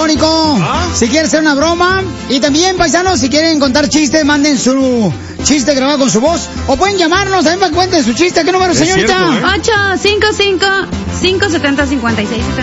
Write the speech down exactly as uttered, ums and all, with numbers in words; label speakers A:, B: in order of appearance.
A: telefónico. ¿Ah? Si quieren hacer una broma. Y también, paisanos, si quieren contar chistes, manden su chiste grabado con su voz. O pueden llamarnos también para que cuenten su chiste. ¿Qué número, señorita?
B: ocho cinco cinco, cinco siete cero, cinco seis siete